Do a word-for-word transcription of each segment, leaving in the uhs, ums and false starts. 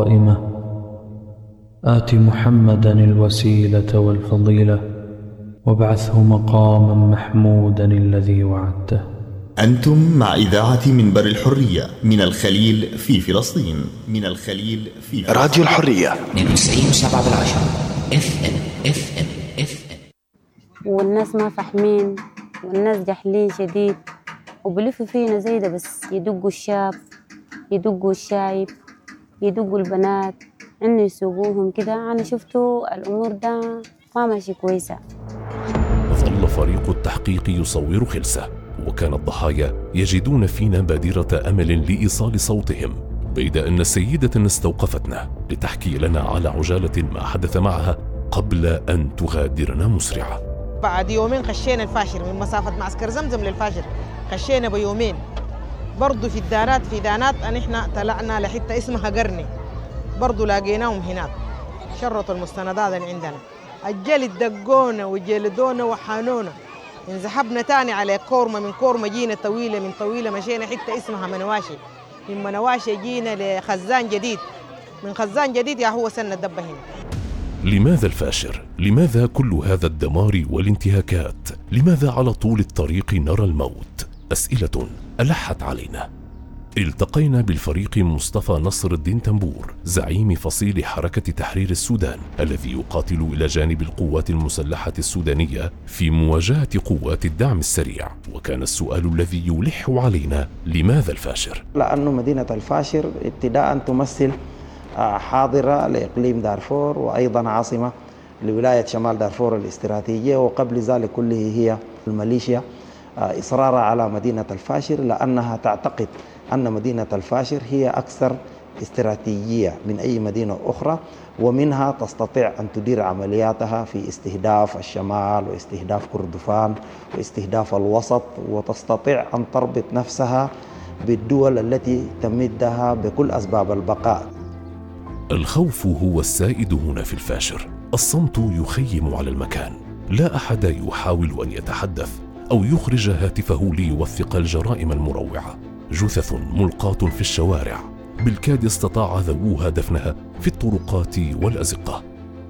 قائمة آت محمدا الوسيلة والفضيلة وابعثه مقاما محمودا الذي وعدته. أنتم مع إذاعة منبر الحرية من الخليل في فلسطين. من الخليل في فلسطين. راديو الحرية اثنين وتسعين وسبعة بالعشرة اف ام اف ام اف ام. والناس ما فاهمين والناس جاهلين شديد وبلفوا فينا زي ده، بس يدقوا الشاب يدقوا الشايب يدقوا البنات انه يسوقوهم كده. انا شفتوا الامور ده ما ماشي كويسه. ظل فريق التحقيق يصور خلسه، وكان الضحايا يجدون فينا بادرة أمل لإيصال صوتهم، بيد أن السيدة استوقفتنا لتحكي لنا على عجالة ما حدث معها قبل أن تغادرنا مسرعة. بعد يومين خشينا الفاشر من مسافة معسكر زمزم للفاشر، خشينا بيومين برضو في الدارات في دانات أن إحنا طلعنا لحتة اسمها قرني، برضو لاقيناهم هناك شرطوا المستندات اللي عندنا. الجلد دقونا وجلدونا وحانونا، انزحبنا تاني على كورمة، من كورمة جينا طويلة، من طويلة مشينا حتة اسمها منواشي، من منواشي جينا لخزان جديد، من خزان جديد يا هو سنة دبة هنا. لماذا الفاشر؟ لماذا كل هذا الدمار والانتهاكات؟ لماذا على طول الطريق نرى الموت؟ أسئلة ألحت علينا. التقينا بالفريق مصطفى نصر الدين تنبور، زعيم فصيل حركة تحرير السودان الذي يقاتل إلى جانب القوات المسلحة السودانية في مواجهة قوات الدعم السريع. وكان السؤال الذي يلح علينا: لماذا الفاشر؟ لأن مدينة الفاشر ابتداء تمثل حاضرة لإقليم دارفور، وأيضا عاصمة لولاية شمال دارفور الاستراتيجية، وقبل ذلك كله هي الميليشيا إصرارها على مدينة الفاشر لأنها تعتقد أن مدينة الفاشر هي أكثر استراتيجية من أي مدينة أخرى، ومنها تستطيع أن تدير عملياتها في استهداف الشمال واستهداف كردفان واستهداف الوسط، وتستطيع أن تربط نفسها بالدول التي تمدها بكل أسباب البقاء. الخوف هو السائد هنا في الفاشر، الصمت يخيم على المكان، لا أحد يحاول أن يتحدث أو يخرج هاتفه ليوثق الجرائم المروعة. جثث ملقاة في الشوارع، بالكاد استطاع ذووها دفنها في الطرقات والأزقة.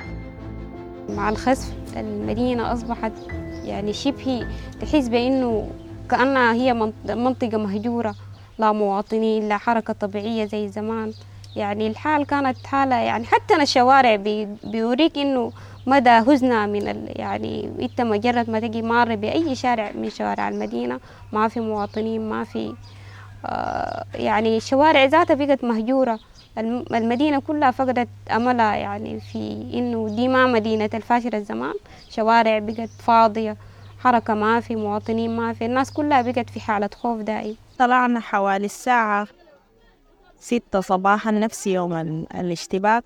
مع الخسف المدينة أصبحت يعني شبه تحس بأنه كأنها هي منطقة مهجورة، لا مواطنين لا حركة طبيعية زي زمان. يعني الحال كانت حالة، يعني حتى الشوارع بيوريك إنه مدى هزنا من ال يعني إنت مجرد ما تجي مار بأي شارع من شوارع المدينة ما في مواطنين، ما في آه يعني الشوارع ذاتها بقت مهجورة. المدينة كلها فقدت أملها يعني في إنه دي ما مدينة الفاشر الزمان. شوارع بقت فاضية، حركة ما في، مواطنين ما في، الناس كلها بقت في حالة خوف دائم. طلعنا حوالي الساعة ستة صباحا نفس يوم الاشتباك،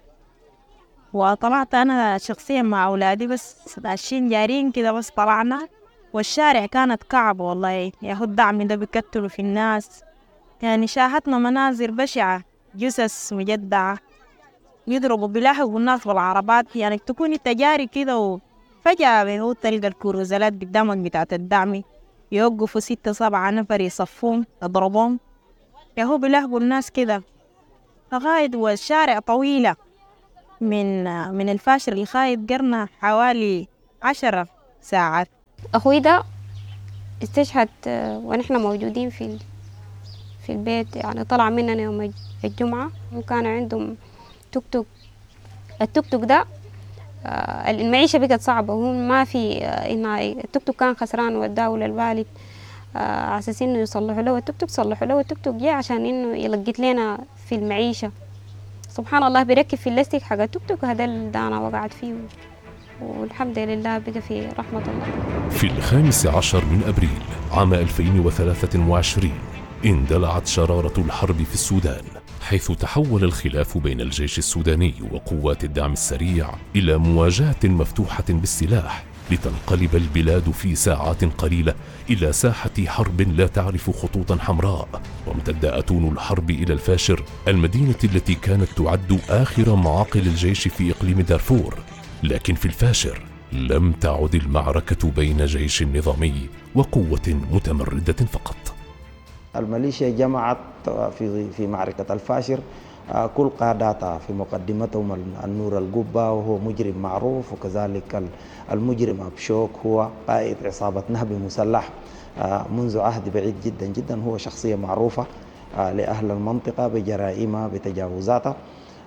وطلعت أنا شخصيا مع أولادي بس ماشيين جارين كده، بس طلعنا والشارع كانت كعب والله. ياهو الدعم ده بيقتلوا في الناس، يعني شاهدنا مناظر بشعة، جثث مجدعة يضربوا بيلاحقوا الناس بالعربات. يعني تكوني تجاري كده وفجأة بهو تلقى الكروزلات قدامك بتاعت الدعم يوقفوا ستة سبعة نفر يصفون يضربون، ياهو بيلاحقوا الناس كده لغاية. والشارع طويلة من من الفاشر لغاية قرنا حوالي عشرة ساعات. أخوي ده استشهد ونحن موجودين في في البيت، يعني طلع مننا يوم الجمعة وكان عندهم توك توك. التوك توك ده المعيشة بقت صعبة، وهو ما في إنها التوك توك كان خسران وداه للوالد على أساس إنه يصلحوا له التوك توك. صلحوا له التوك توك جاء عشان إنه يلقط لنا في المعيشة. سبحان الله بيركب في اللاستيك حق التوك توك، هذا اللي أنا وقعت فيه، والحمد لله بقى في رحمة الله. في الخامس عشر من أبريل عام ألفين وثلاثة وعشرين اندلعت شرارة الحرب في السودان، حيث تحول الخلاف بين الجيش السوداني وقوات الدعم السريع إلى مواجهة مفتوحة بالسلاح، لتنقلب البلاد في ساعات قليلة إلى ساحة حرب لا تعرف خطوطا حمراء. وامتد أتون الحرب إلى الفاشر، المدينة التي كانت تعد آخر معاقل الجيش في إقليم دارفور. لكن في الفاشر لم تعد المعركة بين جيش نظامي وقوة متمردة فقط. الميليشيا جمعت في في معركة الفاشر كل قاداتها في مقدمتهم النور القبة وهو مجرم معروف، وكذلك المجرم أبشوك هو قائد عصابة نهب مسلح منذ عهد بعيد جدا جدا، هو شخصية معروفة لأهل المنطقة بجرائمها بتجاوزاتها.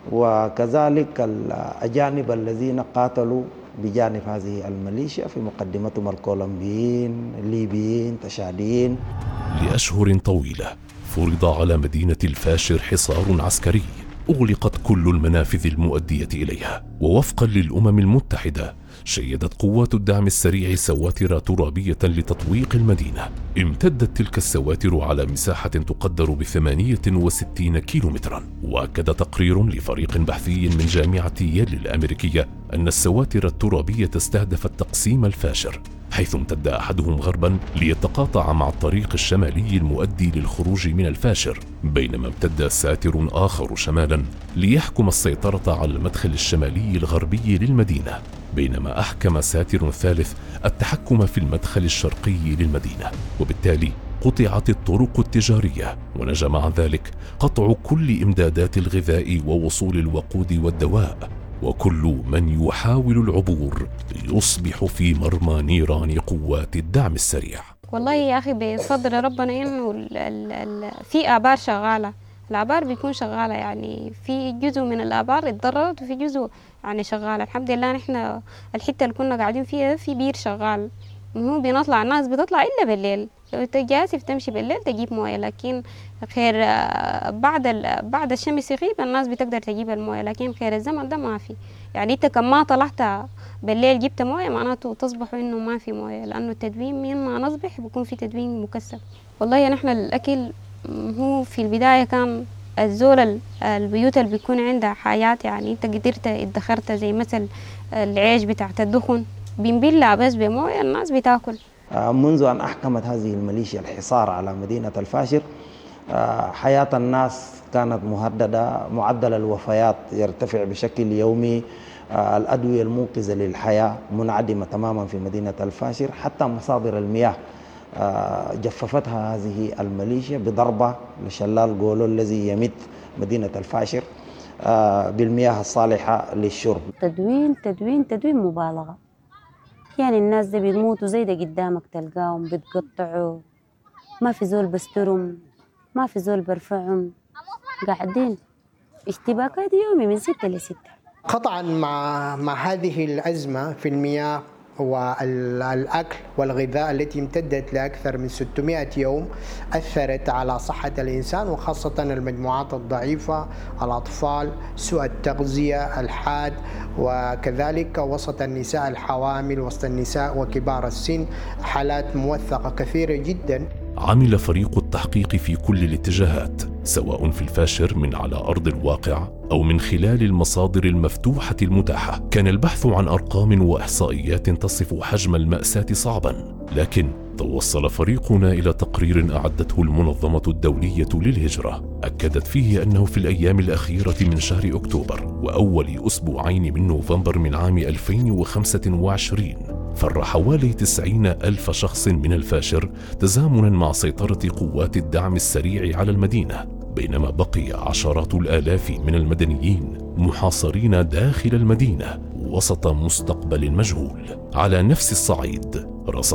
وكذلك الأجانب الذين قاتلوا بجانب هذه الميليشيا في مقدمتهم الكولومبيين، الليبيين، تشاديين. لأشهر طويلة فرض على مدينة الفاشر حصار عسكري، أغلقت كل المنافذ المؤدية إليها، ووفقا للأمم المتحدة شيدت قوات الدعم السريع سواتر ترابية لتطويق المدينة. امتدت تلك السواتر على مساحة تقدر بثمانية وستين كيلومترا. وأكد تقرير لفريق بحثي من جامعة ييل الأمريكية أن السواتر الترابية استهدفت تقسيم الفاشر، حيث امتد أحدهم غربا ليتقاطع مع الطريق الشمالي المؤدي للخروج من الفاشر، بينما امتد ساتر آخر شمالا ليحكم السيطرة على المدخل الشمالي الغربي للمدينة، بينما أحكم ساتر ثالث التحكم في المدخل الشرقي للمدينة. وبالتالي قطعت الطرق التجارية، ونجى مع ذلك قطع كل إمدادات الغذاء ووصول الوقود والدواء، وكل من يحاول العبور يصبح في مرمى نيران قوات الدعم السريع. والله يا أخي بفضل ربنا إنه ال ال ال في آبار شغالة، الآبار بيكون شغالة، يعني في جزء من الآبار اتضررت وفي جزء يعني شغالة. الحمد لله نحن الحتة اللي كنا قاعدين فيها في بير شغال، مو بنطلع، الناس بتطلع إلا بالليل، لو انت جاسف تمشي بالليل تجيب مويه، لكن خير بعد بعد الشمس يغيب الناس بتقدر تجيب المويه، لكن خير الزمن ده ما في. يعني انت كم ما طلعت بالليل جبت مويه معناته تصبح انه ما في مويه، لانه التدوين من ما نصبح بيكون في تدوين مكثف. والله نحن الاكل هو في البدايه كان الزول البيوت اللي بيكون عندها حاجات، يعني انت قدرت ادخرتها زي مثل العيش بتاعت الدخن بنبلع بس بمويه الناس بتاكل. منذ أن أحكمت هذه الميليشيا الحصار على مدينة الفاشر حياة الناس كانت مهددة، معدل الوفيات يرتفع بشكل يومي، الأدوية المنقذة للحياة منعدمة تماما في مدينة الفاشر، حتى مصادر المياه جففتها هذه الميليشيا بضربة لشلال قولو الذي يمد مدينة الفاشر بالمياه الصالحة للشرب. تدوين تدوين تدوين مبالغة، يعني الناس دي بيموتوا زي ده قدامك تلقاهم بتقطعوا، ما في زول بسترهم، ما في زول برفعهم، قاعدين اشتباكات يومي من ستة لستة. قطعا مع مع هذه الأزمة في المياه والأكل والغذاء التي امتدت لأكثر من ستمائة يوم أثرت على صحة الإنسان، وخاصة المجموعات الضعيفة، الأطفال، سوء التغذية، الحاد، وكذلك وسط النساء الحوامل، وسط النساء وكبار السن، حالات موثقة كثيرة جدا. عمل فريق التحقيق في كل الاتجاهات، سواء في الفاشر من على أرض الواقع أو من خلال المصادر المفتوحة المتاحة. كان البحث عن أرقام وإحصائيات تصف حجم المأساة صعبا، لكن توصل فريقنا إلى تقرير أعدته المنظمة الدولية للهجرة، أكدت فيه أنه في الأيام الأخيرة من شهر أكتوبر وأول أسبوعين من نوفمبر من عام ألفين وخمسة وعشرين فر حوالي تسعين ألف شخص من الفاشر تزامنا مع سيطرة قوات الدعم السريع على المدينة، بينما بقي عشرات الآلاف من المدنيين محاصرين داخل المدينة وسط مستقبل مجهول. على نفس الصعيد رصد